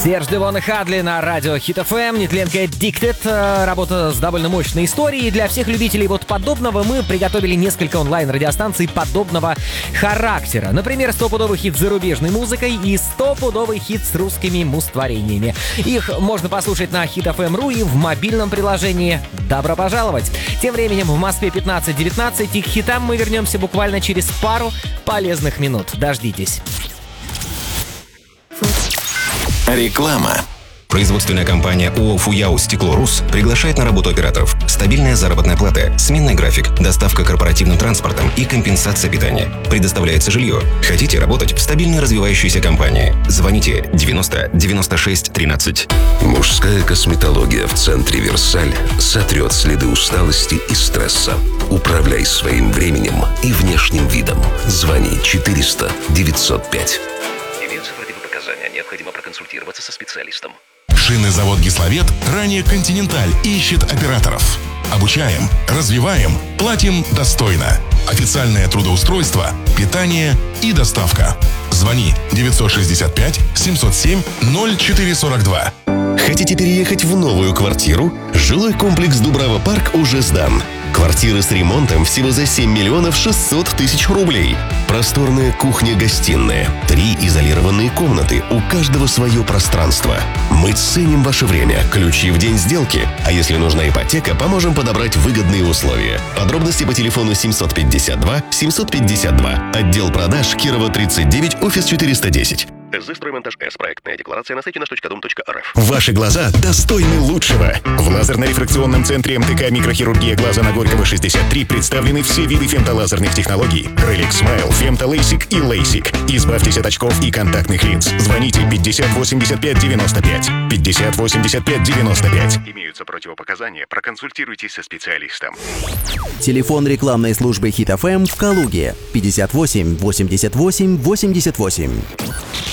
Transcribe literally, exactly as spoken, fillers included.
Серж Девон и Хадли на радио Хит эф эм, нетленка Addicted, работа с довольно мощной историей. Для всех любителей вот подобного мы приготовили несколько онлайн-радиостанций подобного характера. Например, стопудовый хит с зарубежной музыкой и стопудовый хит с русскими муз-творениями. Их можно послушать на хит эф эм точка ру и в мобильном приложении. Добро пожаловать! Тем временем в Москве пятнадцать девятнадцать, и к хитам мы вернемся буквально через пару полезных минут. Дождитесь. Реклама. Производственная компания ООО «Фуяо Стекло Рус» приглашает на работу операторов. Стабильная заработная плата, сменный график, доставка корпоративным транспортом и компенсация питания. Предоставляется жилье. Хотите работать в стабильно развивающейся компании? Звоните девяносто девяносто шесть тринадцать. Мужская косметология в центре «Версаль» сотрет следы усталости и стресса. Управляй своим временем и внешним видом. Звони четыреста девятьсот пять. Имеются противопоказания. Необходимо проконсультироваться со специалистом. Шинный завод «Гисловет», ранее «Континенталь», ищет операторов. Обучаем, развиваем, платим достойно. Официальное трудоустройство, питание и доставка. Звони девятьсот шестьдесят пять семьсот семь ноль четыре сорок два. Хотите переехать в новую квартиру? Жилой комплекс «Дубрава Парк» уже сдан. Квартиры с ремонтом всего за семь миллионов шестьсот тысяч рублей. Просторная кухня-гостиная. Три изолированные комнаты. У каждого свое пространство. Мы ценим ваше время. Ключи в день сделки. А если нужна ипотека, поможем подобрать выгодные условия. Подробности по телефону семьсот пятьдесят два семьсот пятьдесят два. Отдел продаж Кирова тридцать девять, офис четыреста десять. ТЗ «Строймонтаж С». Проектная декларация на сайте наш точка дом точка эр эф. Ваши глаза достойны лучшего. В лазерно-рефракционном центре эм тэ ка «Микрохирургия глаза» на Горького шестьдесят три представлены все виды фемтолазерных технологий. Реликс Смайл, фемтолейсик и лейсик. Избавьтесь от очков и контактных линз. Звоните пятьдесят восемьдесят пять девяносто пять. пятьдесят восемьдесят пять девяносто пять. Имеются противопоказания. Проконсультируйтесь со специалистом. Телефон рекламной службы Хит эф эм в Калуге пятьдесят восемь восемьдесят восемь восемьдесят восемь.